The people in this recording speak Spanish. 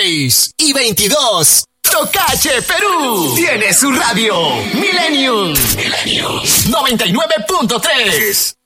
6 y 22. Tocache Perú tiene su radio Millennium 99.3.